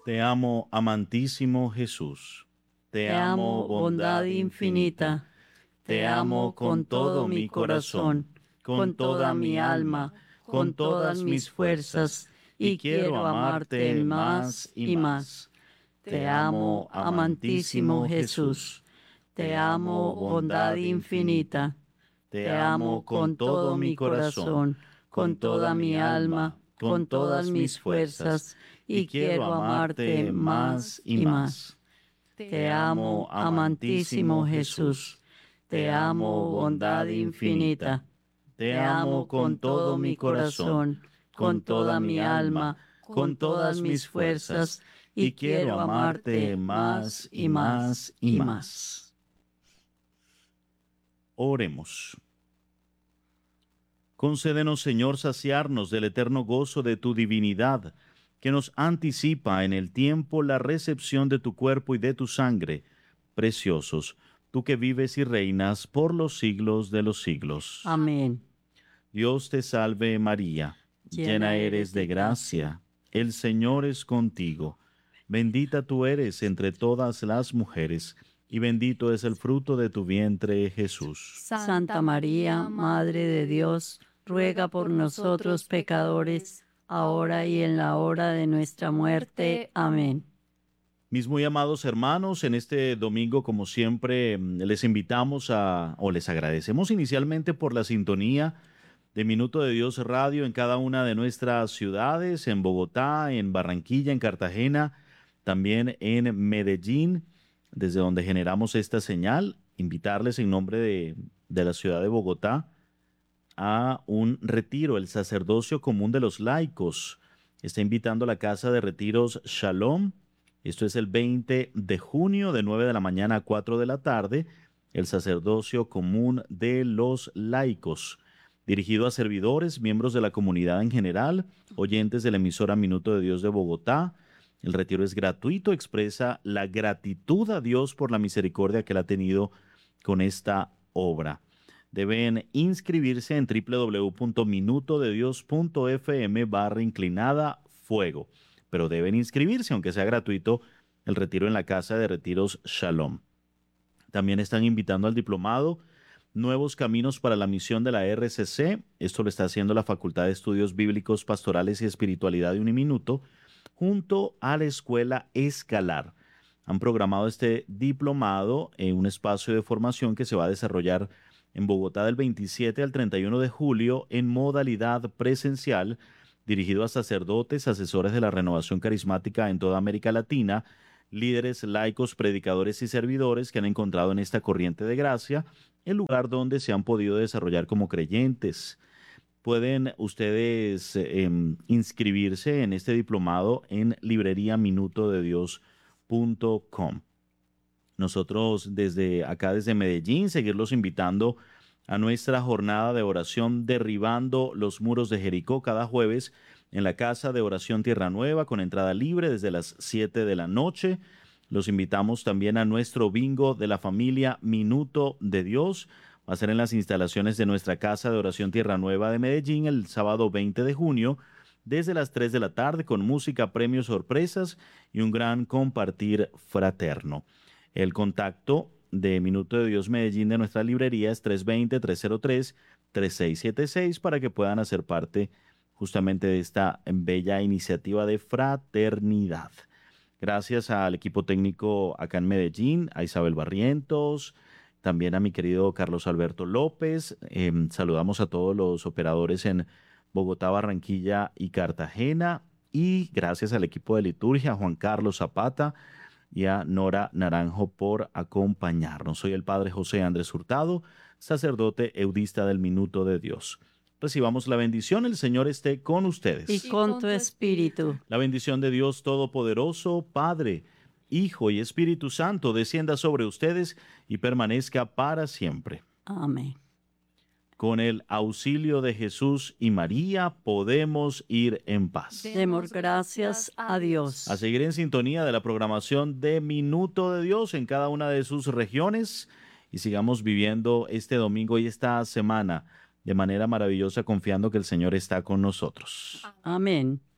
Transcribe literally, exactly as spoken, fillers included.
Te amo, amantísimo Jesús. Te amo, bondad infinita. Te amo con todo mi corazón, con toda mi alma, con todas mis fuerzas, y quiero amarte más y más. Te amo, amantísimo Jesús. Te amo, bondad infinita. Te amo con todo mi corazón, con toda mi alma, con todas mis fuerzas, y quiero amarte más y más. Te amo, amantísimo Jesús. Te amo, bondad infinita. Te amo con todo mi corazón, con toda mi alma, con todas mis fuerzas, y quiero amarte más y más y más. Oremos. Concédenos, Señor, saciarnos del eterno gozo de tu divinidad, que nos anticipa en el tiempo la recepción de tu cuerpo y de tu sangre, preciosos, tú que vives y reinas por los siglos de los siglos. Amén. Dios te salve María, llena eres de gracia, el Señor es contigo. Bendita tú eres entre todas las mujeres, y bendito es el fruto de tu vientre, Jesús. Santa María, Madre de Dios, ruega por nosotros pecadores, ahora y en la hora de nuestra muerte. Amén. Mis muy amados hermanos, en este domingo, como siempre, les invitamos a, o les agradecemos inicialmente por la sintonía de Minuto de Dios Radio en cada una de nuestras ciudades, en Bogotá, en Barranquilla, en Cartagena, también en Medellín, desde donde generamos esta señal. Invitarles en nombre de, de la ciudad de Bogotá a un retiro. El sacerdocio común de los laicos está invitando a la Casa de Retiros Shalom. Esto es el veinte de junio, de nueve de la mañana a cuatro de la tarde. El sacerdocio común de los laicos, dirigido a servidores, miembros de la comunidad en general, oyentes de la emisora Minuto de Dios de Bogotá. El retiro es gratuito, expresa la gratitud a Dios por la misericordia que él ha tenido con esta obra. Deben inscribirse en doble u doble u doble u punto minuto de dios punto f m barra inclinada fuego, pero deben inscribirse, aunque sea gratuito, el retiro en la Casa de Retiros Shalom. También están invitando al diplomado Nuevos Caminos para la Misión de la R C C. Esto lo está haciendo la Facultad de Estudios Bíblicos, Pastorales y Espiritualidad de Uniminuto, junto a la Escuela Escalar. Han programado este diplomado en un espacio de formación que se va a desarrollar en Bogotá del veintisiete al treinta y uno de julio en modalidad presencial, dirigido a sacerdotes, asesores de la renovación carismática en toda América Latina, líderes laicos, predicadores y servidores que han encontrado en esta corriente de gracia el lugar donde se han podido desarrollar como creyentes. Pueden ustedes eh, inscribirse en este diplomado en librería minuto de dios punto com. Nosotros desde acá, desde Medellín, seguirlos invitando a nuestra jornada de oración Derribando los Muros de Jericó cada jueves en la Casa de Oración Tierra Nueva con entrada libre desde las siete de la noche. Los invitamos también a nuestro bingo de la familia Minuto de Dios. Va a ser en las instalaciones de nuestra Casa de Oración Tierra Nueva de Medellín el sábado veinte de junio desde las tres de la tarde con música, premios, sorpresas y un gran compartir fraterno. El contacto de Minuto de Dios Medellín de nuestra librería es tres dos cero, tres cero tres, tres seis siete seis para que puedan hacer parte justamente de esta bella iniciativa de fraternidad. Gracias al equipo técnico acá en Medellín, a Isabel Barrientos, también a mi querido Carlos Alberto López. Eh, saludamos a todos los operadores en Bogotá, Barranquilla y Cartagena. Y gracias al equipo de liturgia, a Juan Carlos Zapata y a Nora Naranjo por acompañarnos. Soy el Padre José Andrés Hurtado, sacerdote eudista del Minuto de Dios. Recibamos la bendición, el Señor esté con ustedes. Y con tu espíritu. La bendición de Dios Todopoderoso, Padre, Hijo y Espíritu Santo, descienda sobre ustedes y permanezca para siempre. Amén. Con el auxilio de Jesús y María podemos ir en paz. Demos gracias a Dios. A seguir en sintonía de la programación de Minuto de Dios en cada una de sus regiones y sigamos viviendo este domingo y esta semana de manera maravillosa, confiando que el Señor está con nosotros. Amén.